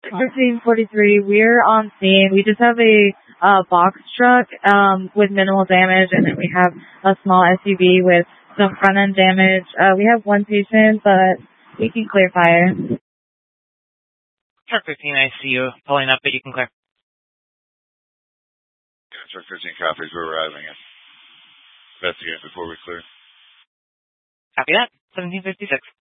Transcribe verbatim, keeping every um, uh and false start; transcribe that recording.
thirteen forty-three, we're on scene. We just have a uh, box truck um, with minimal damage, and then we have a small S U V with some front-end damage. Uh, we have one patient, but we can clear fire. Truck fifteen, I see you pulling up, but you can clear. Yeah, truck fifteen copies. We're arriving at investigate before we clear. Copy that. seventeen fifty-six.